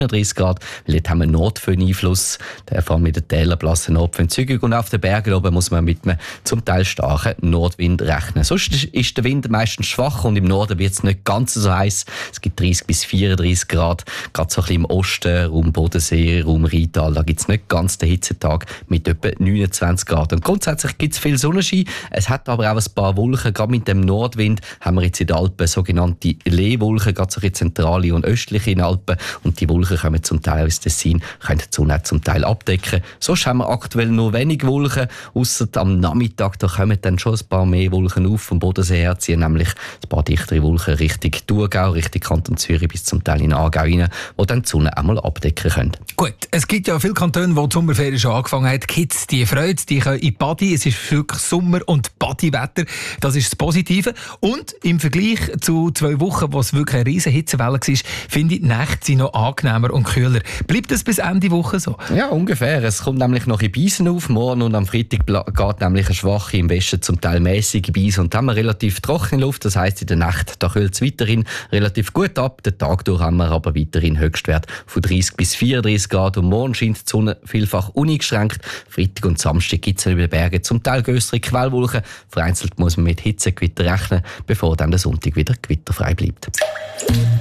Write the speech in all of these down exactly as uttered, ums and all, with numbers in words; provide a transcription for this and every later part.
dreißig Grad, weil dort haben wir Nordföhn-Einfluss, der vor allem mit den Tälern blassen Nordföhn-Zügig und auf den Bergen oben muss man mit einem zum Teil starken Nordwind rechnen. Sonst ist der Wind meistens schwach und im Norden wird es nicht ganz so heiß. Es gibt dreißig bis vierunddreißig Grad, gerade so ein bisschen im Osten, Raum Bodensee, Raum Rheintal, da gibt es nicht ganz den Hitzetag mit etwa neunundzwanzig Grad. Und grundsätzlich gibt es viel Sonnenschein, es hat aber auch ein paar Wolken, gerade mit dem Nordwind haben wir jetzt in den Alpen sogenannte Lee-Wolken, gerade so ein bisschen zentrale und östliche in den Alpen und die Wolken kommen zum Teil aus Tessin, können die Sonne auch zum Teil abdecken. Sonst haben wir aktuell nur wenig Wolken, ausser am Nachmittag, da kommen dann schon ein paar mehr Wolken auf vom Bodensee her, ziehen nämlich ein paar dichtere Wolken Richtung Thurgau, Richtung Kanton Zürich bis zum Teil in Aargau rein, wo dann die Sonne einmal abdecken können. Gut, es gibt ja viele Kantone, wo die Sommerferien schon angefangen haben. Die Kids, die Freude, die können in die Badi. Es ist wirklich Sommer- und Badi-Wetter. Das ist das Positive. Und im Vergleich zu zwei Wochen, wo es wirklich eine riesen Hitzewelle war, finde ich, die Nächte sind noch angenehmer und kühler. Bleibt das bis Ende Woche so? Ja, ungefähr. Es kommt nämlich noch in Beisen auf. Morgen und am Freitag geht nämlich eine schwache, im Westen zum Teil mäßige Beise. Und dann haben wir relativ trockene Luft. Das heisst, in der Nacht da kühlt es weiterhin relativ gut ab. Den Tag durch haben wir aber weiterhin Höchstwert von dreißig bis vierunddreißig Grad. Und morgen scheint die Sonne vielfach uneingeschränkt. Freitag und Samstag gibt es über den Bergen zum Teil grössere Quellwolken. Vereinzelt muss man mit Hitzegewitter rechnen, bevor dann der Sonntag wieder gewitterfrei bleibt.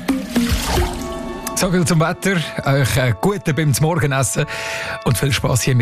So viel zum Wetter. Euch einen guten beim Morgenessen und viel Spass hier mit